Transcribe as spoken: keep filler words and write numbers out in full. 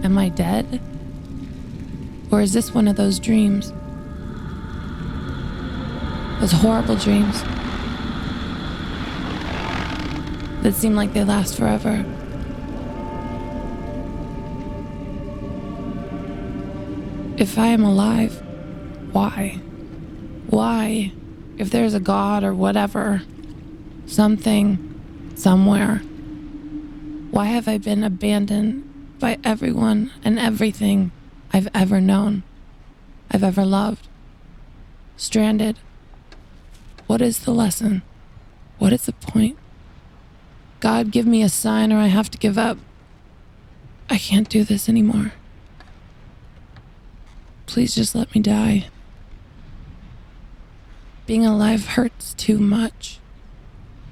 Am I dead? Or is this one of those dreams? Those horrible dreams that seem like they last forever. If I am alive, why? Why? If there's a God or whatever, something, somewhere, why have I been abandoned by everyone and everything I've ever known, I've ever loved? Stranded. What is the lesson? What is the point? God, give me a sign or I have to give up. I can't do this anymore. Please just let me die. Being alive hurts too much.